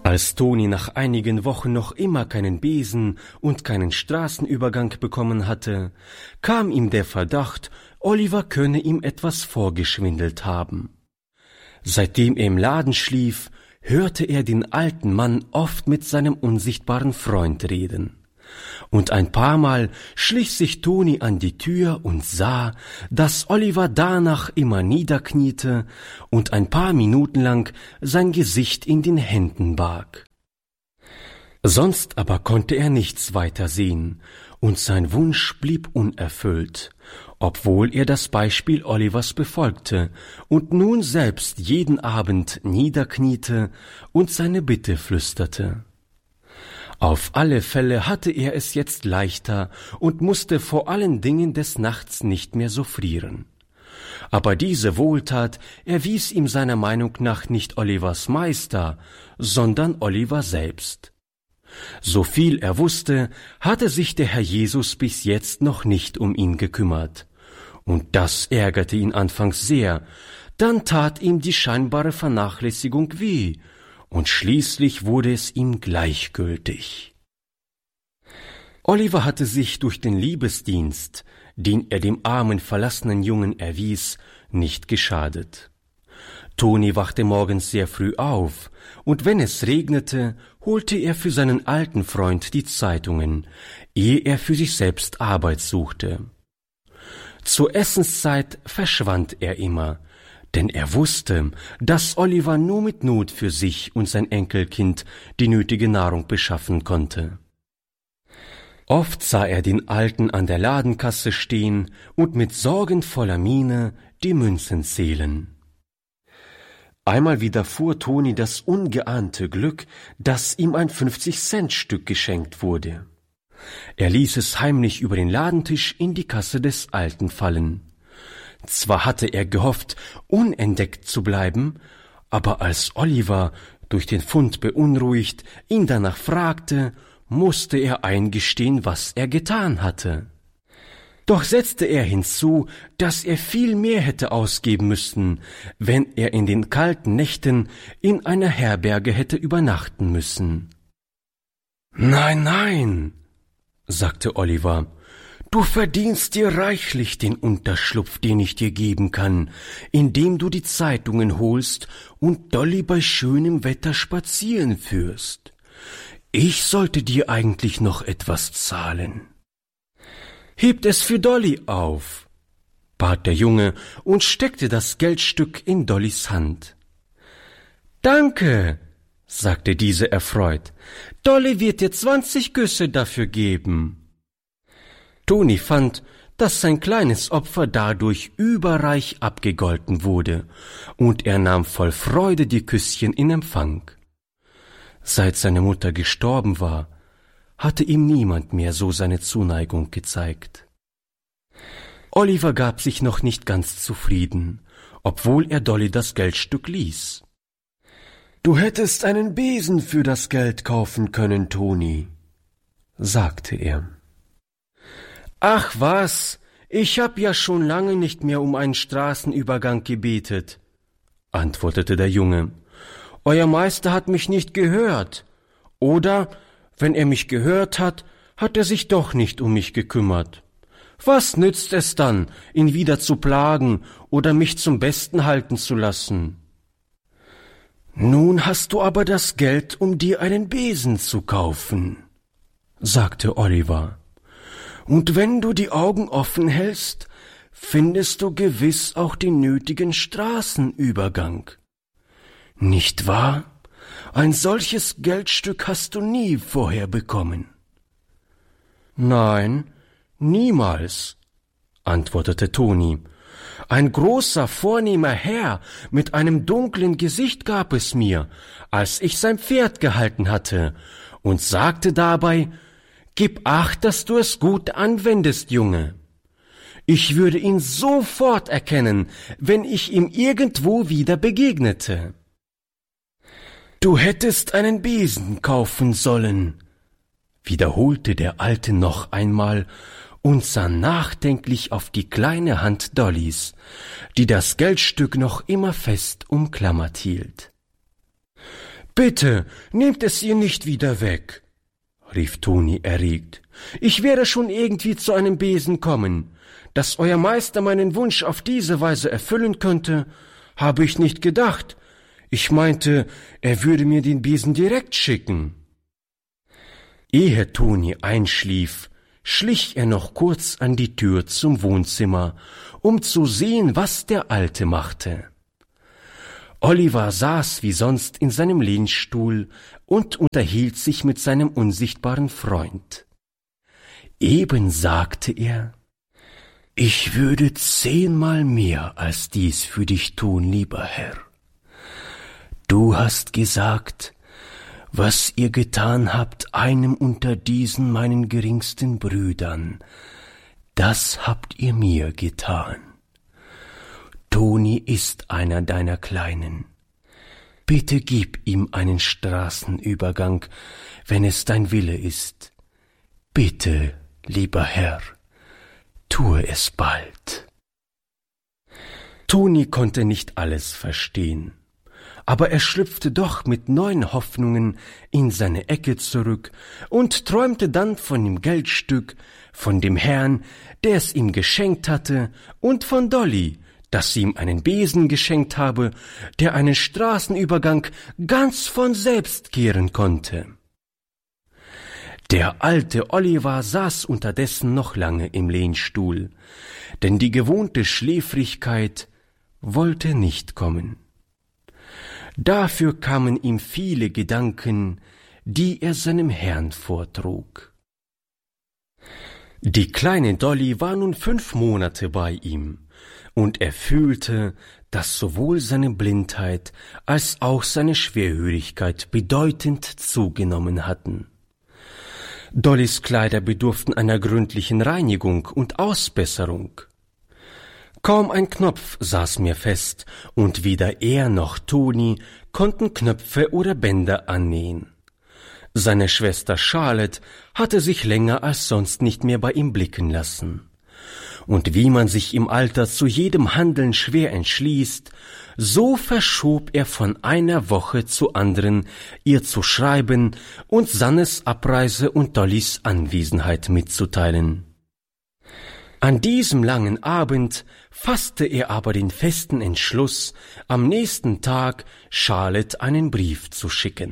Als Toni nach einigen Wochen noch immer keinen Besen und keinen Straßenübergang bekommen hatte, kam ihm der Verdacht, Oliver könne ihm etwas vorgeschwindelt haben. Seitdem er im Laden schlief, hörte er den alten Mann oft mit seinem unsichtbaren Freund reden. Und ein paar Mal schlich sich Toni an die Tür und sah, dass Oliver danach immer niederkniete und ein paar Minuten lang sein Gesicht in den Händen barg. Sonst aber konnte er nichts weiter sehen, und sein Wunsch blieb unerfüllt, obwohl er das Beispiel Olivers befolgte und nun selbst jeden Abend niederkniete und seine Bitte flüsterte. Auf alle Fälle hatte er es jetzt leichter und musste vor allen Dingen des Nachts nicht mehr so frieren. Aber diese Wohltat erwies ihm seiner Meinung nach nicht Olivers Meister, sondern Oliver selbst. So viel er wusste, hatte sich der Herr Jesus bis jetzt noch nicht um ihn gekümmert. Und das ärgerte ihn anfangs sehr, dann tat ihm die scheinbare Vernachlässigung weh, und schließlich wurde es ihm gleichgültig. Oliver hatte sich durch den Liebesdienst, den er dem armen, verlassenen Jungen erwies, nicht geschadet. Toni wachte morgens sehr früh auf, und wenn es regnete, holte er für seinen alten Freund die Zeitungen, ehe er für sich selbst Arbeit suchte. Zur Essenszeit verschwand er immer, denn er wusste, dass Oliver nur mit Not für sich und sein Enkelkind die nötige Nahrung beschaffen konnte. Oft sah er den Alten an der Ladenkasse stehen und mit sorgenvoller Miene die Münzen zählen. Einmal widerfuhr Toni das ungeahnte Glück, dass ihm ein 50-Cent-Stück geschenkt wurde. Er ließ es heimlich über den Ladentisch in die Kasse des Alten fallen. Zwar hatte er gehofft, unentdeckt zu bleiben, aber als Oliver, durch den Fund beunruhigt, ihn danach fragte, musste er eingestehen, was er getan hatte. Doch setzte er hinzu, dass er viel mehr hätte ausgeben müssen, wenn er in den kalten Nächten in einer Herberge hätte übernachten müssen. »Nein, nein«, sagte Oliver, »du verdienst dir reichlich den Unterschlupf, den ich dir geben kann, indem du die Zeitungen holst und Dolly bei schönem Wetter spazieren führst. Ich sollte dir eigentlich noch etwas zahlen.« »Hebt es für Dolly auf«, bat der Junge und steckte das Geldstück in Dollys Hand. »Danke«, sagte diese erfreut, »Dolly wird dir 20 Güsse dafür geben.« Toni fand, dass sein kleines Opfer dadurch überreich abgegolten wurde, und er nahm voll Freude die Küsschen in Empfang. Seit seine Mutter gestorben war, hatte ihm niemand mehr so seine Zuneigung gezeigt. Oliver gab sich noch nicht ganz zufrieden, obwohl er Dolly das Geldstück ließ. »Du hättest einen Besen für das Geld kaufen können, Toni«, sagte er. »Ach was, ich hab ja schon lange nicht mehr um einen Straßenübergang gebetet«, antwortete der Junge. »Euer Meister hat mich nicht gehört. Oder, wenn er mich gehört hat, hat er sich doch nicht um mich gekümmert. Was nützt es dann, ihn wieder zu plagen oder mich zum Besten halten zu lassen?« »Nun hast du aber das Geld, um dir einen Besen zu kaufen«, sagte Oliver. »Und wenn du die Augen offen hältst, findest du gewiss auch den nötigen Straßenübergang. Nicht wahr? Ein solches Geldstück hast du nie vorher bekommen.« »Nein, niemals«, antwortete Toni. »Ein großer, vornehmer Herr mit einem dunklen Gesicht gab es mir, als ich sein Pferd gehalten hatte, und sagte dabei, »Gib acht, dass du es gut anwendest, Junge.« Ich würde ihn sofort erkennen, wenn ich ihm irgendwo wieder begegnete.« »Du hättest einen Besen kaufen sollen«, wiederholte der Alte noch einmal und sah nachdenklich auf die kleine Hand Dollys, die das Geldstück noch immer fest umklammert hielt. »Bitte, nehmt es ihr nicht wieder weg«, rief Toni erregt. »Ich werde schon irgendwie zu einem Besen kommen. Dass euer Meister meinen Wunsch auf diese Weise erfüllen könnte, habe ich nicht gedacht. Ich meinte, er würde mir den Besen direkt schicken.« Ehe Toni einschlief, schlich er noch kurz an die Tür zum Wohnzimmer, um zu sehen, was der Alte machte. Oliver saß wie sonst in seinem Lehnstuhl und unterhielt sich mit seinem unsichtbaren Freund. Eben sagte er: »Ich würde 10-mal mehr als dies für dich tun, lieber Herr. Du hast gesagt, was ihr getan habt einem unter diesen meinen geringsten Brüdern, das habt ihr mir getan. Toni ist einer deiner Kleinen. Bitte gib ihm einen Straßenübergang, wenn es dein Wille ist. Bitte, lieber Herr, tue es bald.« Toni konnte nicht alles verstehen, aber er schlüpfte doch mit neuen Hoffnungen in seine Ecke zurück und träumte dann von dem Geldstück, von dem Herrn, der es ihm geschenkt hatte, und von Dolly, dass sie ihm einen Besen geschenkt habe, der einen Straßenübergang ganz von selbst kehren konnte. Der alte Oliver saß unterdessen noch lange im Lehnstuhl, denn die gewohnte Schläfrigkeit wollte nicht kommen. Dafür kamen ihm viele Gedanken, die er seinem Herrn vortrug. Die kleine Dolly war nun 5 Monate bei ihm, und er fühlte, dass sowohl seine Blindheit als auch seine Schwerhörigkeit bedeutend zugenommen hatten. Dollys Kleider bedurften einer gründlichen Reinigung und Ausbesserung. Kaum ein Knopf saß mehr fest, und weder er noch Toni konnten Knöpfe oder Bänder annähen. Seine Schwester Charlotte hatte sich länger als sonst nicht mehr bei ihm blicken lassen. Und wie man sich im Alter zu jedem Handeln schwer entschließt, so verschob er von einer Woche zur anderen, ihr zu schreiben und Sannes Abreise und Dollys Anwesenheit mitzuteilen. An diesem langen Abend fasste er aber den festen Entschluss, am nächsten Tag Charlotte einen Brief zu schicken.